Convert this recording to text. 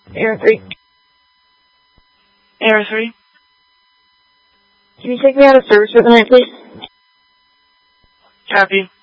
Error 3. Error 3. Can you take me out of service for the night, please? Copy.